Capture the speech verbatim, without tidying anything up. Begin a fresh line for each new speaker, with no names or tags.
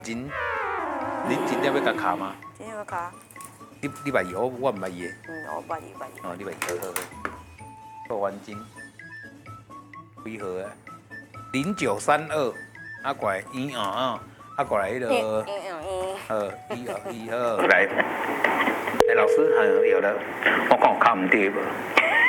真，你真正要甲卡吗？
真正要卡？
你你捌伊，我我唔捌伊的。
嗯，我捌伊捌伊。
哦，你捌伊，好好好。做完金，几号啊？零九三二，啊过来一啊啊，啊过来迄个，
嗯嗯嗯。
呃一二一二来，哎老师，嗯有了，我看我卡唔对无？